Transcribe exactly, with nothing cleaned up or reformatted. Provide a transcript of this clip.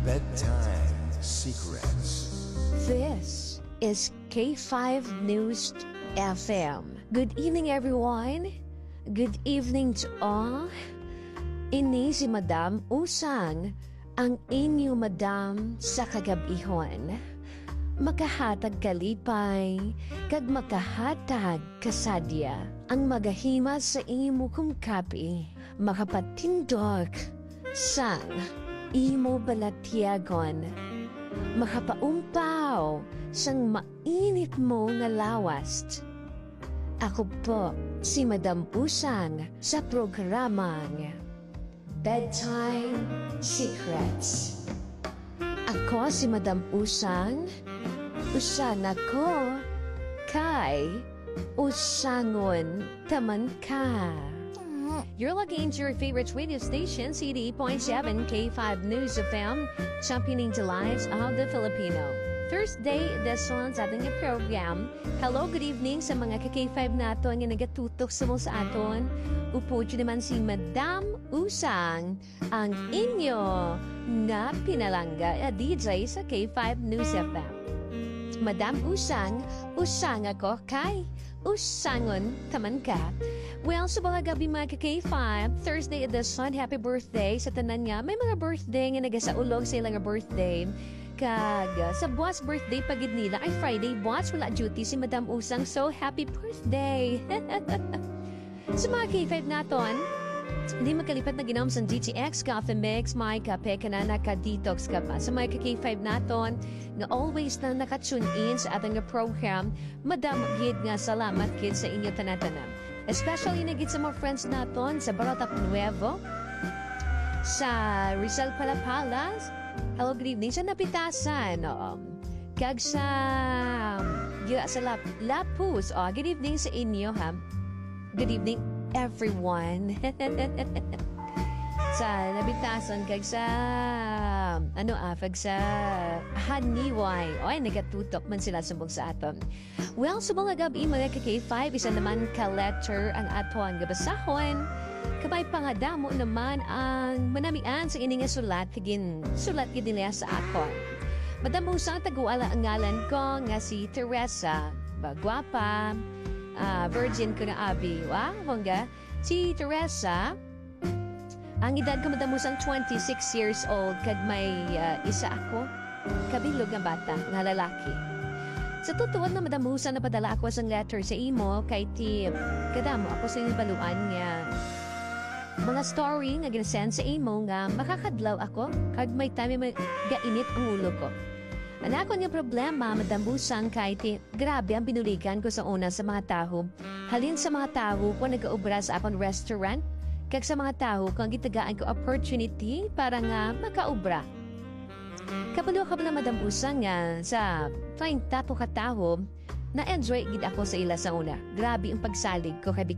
Bedtime Secrets. This is K five News F M. Good evening, everyone. Good evening to all. Ini si Madam Usang, ang inyo Madam sa kagabihon. Makahatag kalipay, kag makahatag kasadya. Ang magahima sa imo kumkapi, makapatindog sang imo balatyagon. Makapaumpaw sang mainit mo nga lawast. Ako po si Madam Usang sa programang Bedtime Secrets. Ako si Madam Usang, usan ako kay Usangon taman ka. You're lucky into your favorite radio station, C D eight point seven K five News F M, championing the lives of the Filipino. Thursday edition sa ating program. Hello, good evening sa mga ka-K five nato ang nagatutok sa mga sa aton. Upo dyan naman si Madam Usang, ang inyo na pinalangga a D J sa K five News F M. Madam Usang, usang ako kay Usangon taman ka. Well, sa mga gabi mga ka-K five, Thursday edition, happy birthday sa tanan nga. May mga birthday nga nagasaulog sa ilang birthday. Kag sa boss birthday pagid nila ay Friday, boss wala duty si Madam Usang, so happy birthday. Sa mga K five naton, hindi makalipat na ginom sa G T X Coffee Mix, may kape ka na naka-detox ka pa. Sa mga K five naton, nga always na naka-tune in sa ating program, Madam Gid nga salamat kid sa inyo tanatanan. Especially na gid sa mga friends naton sa Baratap Nuevo, sa Rizal Palapalas. Hello, good evening sa Napitasan. Um, kag sa um, sa Lap Lapus. Oh, good evening sa inyo, ha? Good evening, everyone. Sa Napitasan, kag sa ano ah, kag sa Haniway. Oy, nagatutok man sila sumbong sa aton. Well, sa mga gabi, mga ka-K five, isa naman ka-letter ang aton gabasahon. Kabay pangadamo naman ang manamian sa ining sulat, higin sulat gid nila sa akon. Madam Usang, taguala ang ngalan ko nga si Teresa, bagwapa, uh, virgin ko na abi. Wow, hangga. Si Teresa, ang edad ko Madam Usang twenty-six years old, kag may uh, isa ako, kabilog nga bata, nga lalaki. Sa tutuan na Madam Usang, napadala ako sa letter sa imo kay ti kadamo ako sa baluan nga mga story nga ginasend sa imo nga makakadlaw ako kag may time may gainit ang ulo ko. Ana ko nga problema Madam Usang kay ti grabe ang binuligan ko sa una sa mga taho. Halin sa mga taho ko nagaobra sa akong restaurant kag sa mga taho ko ang gitagaan ko opportunity para nga makaobra. Kapalo ka pala Madam Usang nga sa twenty po kataho na enjoy gid ako sa ila sa una. Grabe ang pagsalig ko kay